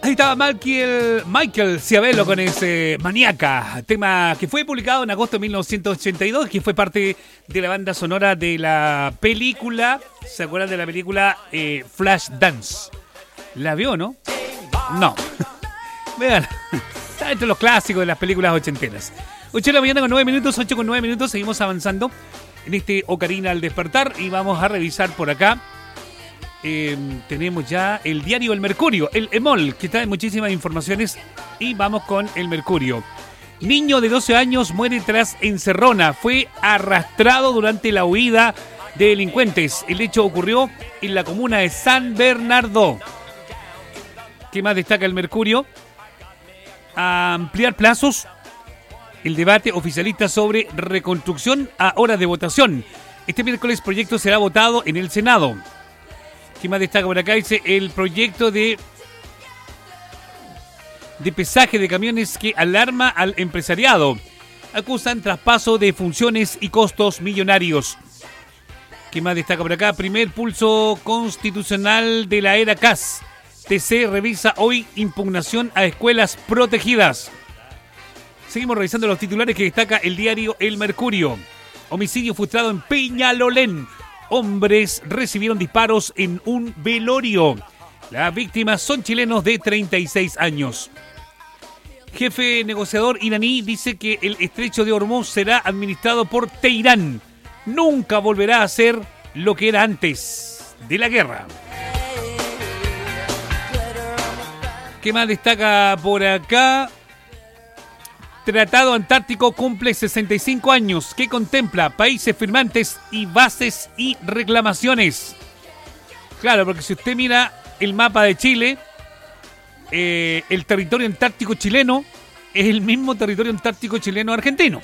Ahí estaba Michael Schiavello con ese Maníaca, tema que fue publicado en agosto de 1982, que fue parte de la banda sonora de la película, ¿se acuerdan de la película Flashdance? ¿La vio, no? No. Vean, está entre los clásicos de las películas ochenteras. 8 de la mañana con 9 minutos, 8 con 9 minutos, seguimos avanzando en este Ocarina al despertar y vamos a revisar por acá. Tenemos ya el diario El Mercurio, el EMOL, que trae muchísimas informaciones y vamos con El Mercurio. Niño de 12 años muere tras encerrona, fue arrastrado durante la huida de delincuentes. El hecho ocurrió en la comuna de San Bernardo. ¿Qué más destaca El Mercurio? A ampliar plazos, el debate oficialista sobre reconstrucción a horas de votación. Este miércoles el proyecto será votado en el Senado. ¿Qué más destaca por acá? Dice el proyecto de pesaje de camiones que alarma al empresariado. Acusan traspaso de funciones y costos millonarios. ¿Qué más destaca por acá? Primer pulso constitucional de la era CAS. TC revisa hoy impugnación a escuelas protegidas. Seguimos revisando los titulares que destaca el diario El Mercurio. Homicidio frustrado en Peñalolén. Hombres recibieron disparos en un velorio. Las víctimas son chilenos de 36 años. Jefe negociador iraní dice que el estrecho de Hormuz será administrado por Teherán. Nunca volverá a ser lo que era antes de la guerra. ¿Qué más destaca por acá? Tratado Antártico cumple 65 años, que contempla países firmantes y bases y reclamaciones. Claro, porque si usted mira el mapa de Chile, el territorio antártico chileno es el mismo territorio antártico chileno argentino.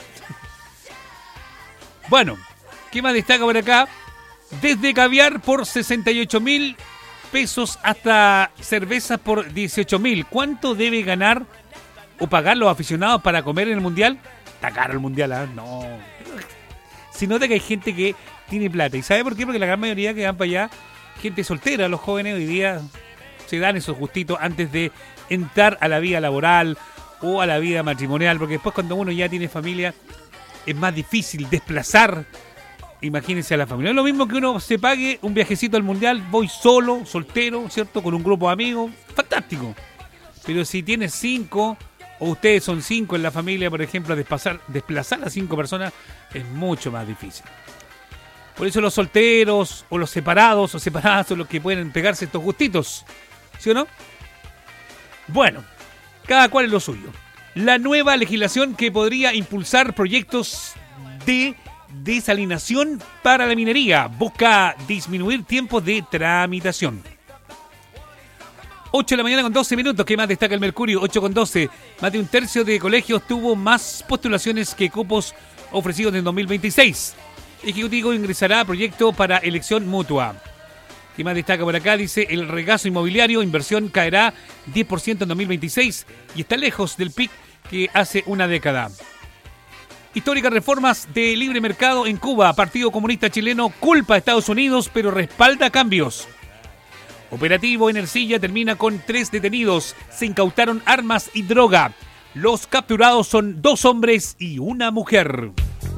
Bueno, ¿qué más destaca por acá? Desde caviar por 68.000 pesos hasta cervezas por 18.000. ¿Cuánto debe ganar o pagar los aficionados para comer en el Mundial? Está caro el Mundial, ¿eh? No. Se nota que hay gente que tiene plata. ¿Y sabe por qué? Porque la gran mayoría que van para allá, gente soltera, los jóvenes hoy día se dan esos gustitos antes de entrar a la vida laboral o a la vida matrimonial, porque después cuando uno ya tiene familia es más difícil desplazar, imagínense, a la familia. Es lo mismo que uno se pague un viajecito al Mundial, voy solo, soltero, ¿cierto? Con un grupo de amigos, fantástico. Pero si tienes 5... o ustedes son 5 en la familia, por ejemplo, desplazar a 5 personas es mucho más difícil. Por eso los solteros o los separados o separadas son los que pueden pegarse estos gustitos, ¿sí o no? Bueno, cada cual es lo suyo. La nueva legislación que podría impulsar proyectos de desalinación para la minería busca disminuir tiempos de tramitación. 8 de la mañana con 12 minutos. ¿Qué más destaca el Mercurio? 8 con 12. Más de un tercio de colegios tuvo más postulaciones que cupos ofrecidos en 2026. Ejecutivo ingresará a proyecto para elección mutua. ¿Qué más destaca por acá? Dice el regazo inmobiliario, inversión caerá 10% en 2026 y está lejos del pic que hace una década. Históricas reformas de libre mercado en Cuba. Partido Comunista Chileno culpa a Estados Unidos pero respalda cambios. Operativo en Ercilla termina con 3 detenidos. Se incautaron armas y droga. Los capturados son 2 hombres y una mujer.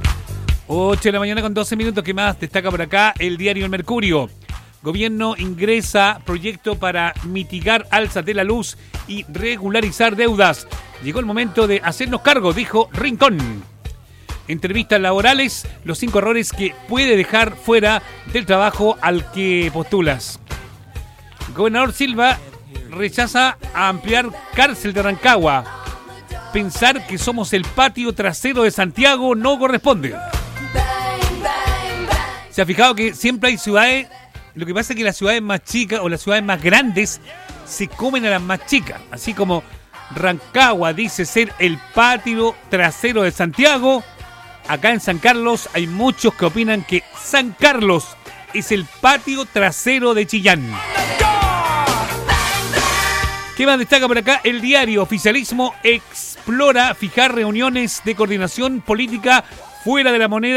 8 de la mañana con 12 minutos. ¿Qué más destaca por acá? El diario El Mercurio. Gobierno ingresa proyecto para mitigar alzas de la luz y regularizar deudas. Llegó el momento de hacernos cargo, dijo Rincón. Entrevistas laborales, los 5 errores que puede dejar fuera del trabajo al que postulas. Gobernador Silva rechaza a ampliar cárcel de Rancagua. Pensar que somos el patio trasero de Santiago no corresponde. ¿Se ha fijado que siempre hay ciudades? Lo que pasa es que las ciudades más chicas o las ciudades más grandes se comen a las más chicas. Así como Rancagua dice ser el patio trasero de Santiago, acá en San Carlos hay muchos que opinan que San Carlos es el patio trasero de Chillán. ¿Qué más destaca por acá? El diario Oficialismo explora fijar reuniones de coordinación política fuera de la moneda